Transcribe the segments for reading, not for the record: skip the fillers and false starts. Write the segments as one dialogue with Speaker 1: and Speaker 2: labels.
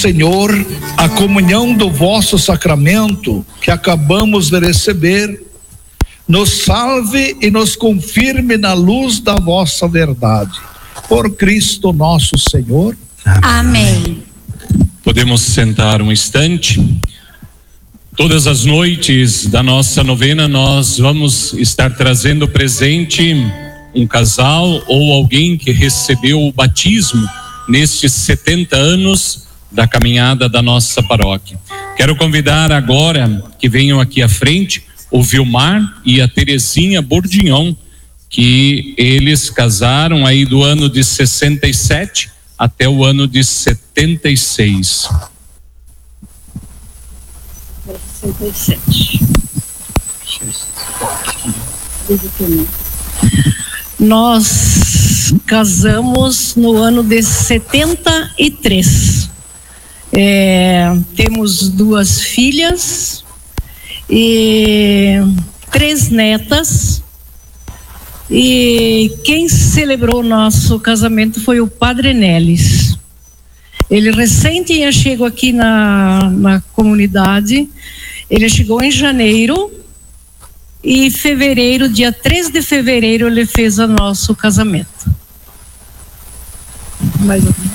Speaker 1: Senhor, a comunhão do vosso sacramento que acabamos de receber, nos salve e nos confirme na luz da vossa verdade. Por Cristo nosso Senhor.
Speaker 2: Amém.
Speaker 3: Podemos sentar um instante. Todas as noites da nossa novena nós vamos estar trazendo presente um casal ou alguém que recebeu o batismo nestes 70 anos da caminhada da nossa paróquia. Quero convidar agora que venham aqui à frente o Vilmar e a Terezinha Bordignon, que eles casaram aí do ano de 67 até o ano de 76.
Speaker 2: 67. Nós casamos no ano de 73. Temos 2 filhas e 3 netas, e quem celebrou o nosso casamento foi o Padre Nelis. Ele recém tinha chegado aqui na comunidade. Ele chegou em janeiro e fevereiro, dia 3 de fevereiro, ele fez o nosso casamento. Mais alguém?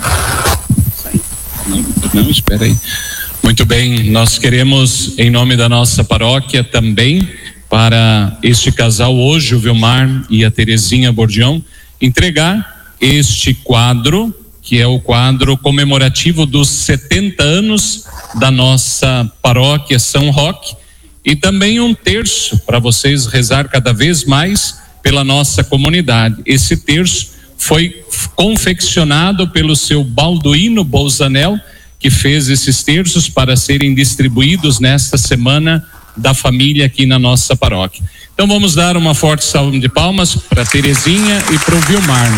Speaker 3: Não, espera aí. Muito bem, nós queremos, em nome da nossa paróquia também, para este casal hoje, o Vilmar e a Terezinha Bordignon, entregar este quadro, que é o quadro comemorativo dos 70 anos da nossa paróquia São Roque, e também um terço para vocês rezar cada vez mais pela nossa comunidade. Esse terço foi confeccionado pelo seu Balduino Bolzanel, que fez esses terços para serem distribuídos nesta semana da família aqui na nossa paróquia. Então vamos dar uma forte salva de palmas para Terezinha e para o Vilmar.